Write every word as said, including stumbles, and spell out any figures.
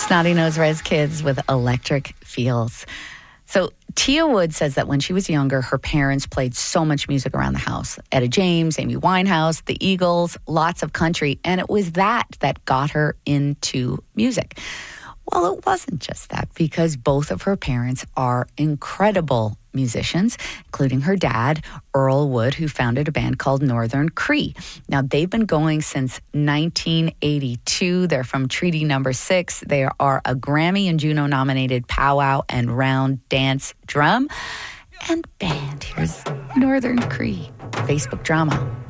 Snotty Nose Rez Kids with Electric Feels. So Tia Wood says that when she was younger, her parents played so much music around the house. Etta James, Amy Winehouse, the Eagles, lots of country. And it was that that got her into music. Well, it wasn't just that, because both of her parents are incredible musicians, including her dad, Earl Wood, who founded a band called Northern Cree. Now, they've been going since nineteen eighty-two. They're from Treaty Number Six. They are a Grammy and Juno-nominated powwow and round dance drum and band. Here's Northern Cree, Facebook Drama.